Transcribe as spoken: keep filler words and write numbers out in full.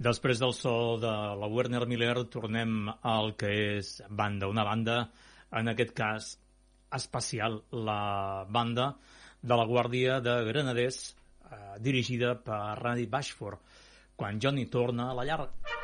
Després del so de la Werner Miller tornem al que és banda, una banda, en aquest cas especial, la banda de la Guàrdia de Granaders, eh, dirigida per Randy Bashford, quan Johnny torna a la llar.